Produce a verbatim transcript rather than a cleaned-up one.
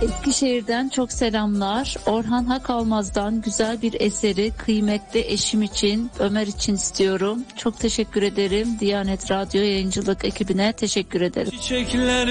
Eskişehir'den çok selamlar. Orhan Hakalmaz'dan güzel bir eseri kıymetli eşim için, Ömer için istiyorum. Çok teşekkür ederim. Diyanet Radyo yayıncılık ekibine teşekkür ederim. Çiçekler